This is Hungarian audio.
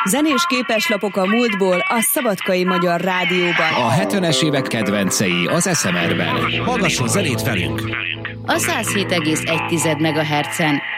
Zenés képeslapok a múltból a Szabadkai Magyar Rádióban. A 70-es évek kedvencei az SMR-ben. Hallgasson zenét velünk! A 107,1 MHz-en